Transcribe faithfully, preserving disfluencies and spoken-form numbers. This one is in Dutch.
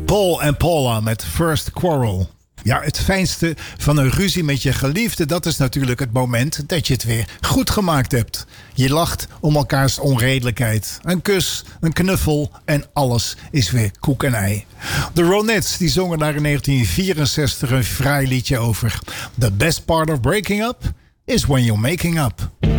Paul en Paula met First Quarrel. Ja, het fijnste van een ruzie met je geliefde, dat is natuurlijk het moment dat je het weer goed gemaakt hebt. Je lacht om elkaars onredelijkheid. Een kus, een knuffel en alles is weer koek en ei. De Ronettes die zongen daar in negentien vierenzestig een fraai liedje over. The best part of breaking up is when you're making up.